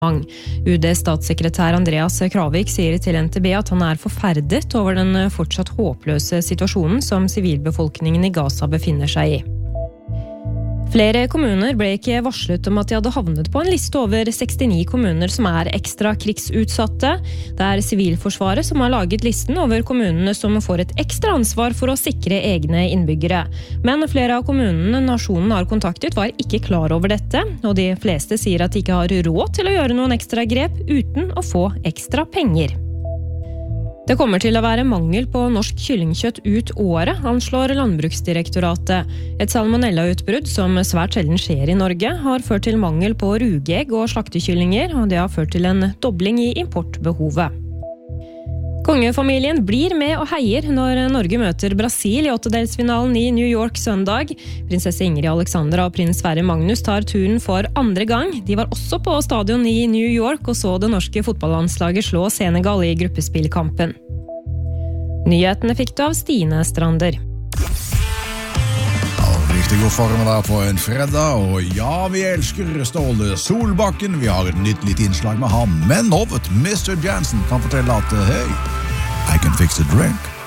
UDs statssekretær Andreas Kravik sier til NTB at han forferdet over den fortsatt håpløse situasjonen som sivilbefolkningen I Gaza befinner seg I. Flere kommuner ble ikke varslet om at de hadde havnet på en liste over 69 kommuner som ekstra krigsutsatte. Det Sivilforsvaret som har laget listen over kommunene som får et ekstra ansvar for å sikre egne innbyggere. Men flere av kommunene nasjonen har kontaktet var ikke klar over dette, og de fleste sier at de ikke har råd til å gjøre noen ekstra grep uten å få ekstra penger. Det kommer til å være mangel på norsk kyllingkjøtt ut året, anslår Landbruksdirektoratet. Et salmonella-utbrudd som svært sjelden skjer I Norge har ført til mangel på rugegg og slaktekyllinger, og det har ført til en dobling I importbehovet. Kongefamilien blir med og heier når Norge møter Brasil I åttedelsfinalen I New York søndag. Prinsesse Ingrid Alexandra og prins Sverre Magnus tar turen for andre gang. De var også på stadion I New York og så det norske fotballandslaget slå Senegal I gruppespillkampen. Nyhetene fikk du av Stine Strander. Riktig god formiddag på en fredag, og ja, vi elsker Ståle Solbakken. Vi har et nytt litt innslag med ham, men nå vet Mr. Jansen kan fortelle at hei, I can fix a drink.